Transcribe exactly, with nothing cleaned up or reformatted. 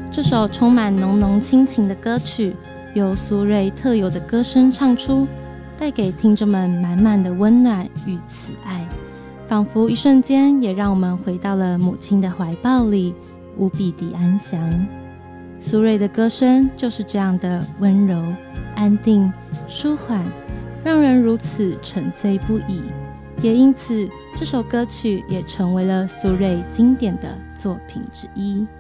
这首充满浓浓亲情的歌曲，由苏芮特有的歌声唱出，带给听众们满满的温暖与慈爱，仿佛一瞬间也让我们回到了母亲的怀抱里，无比地安详。苏芮的歌声就是这样的温柔、安定、舒缓，让人如此沉醉不已，也因此这首歌曲也成为了苏芮经典的作品之一。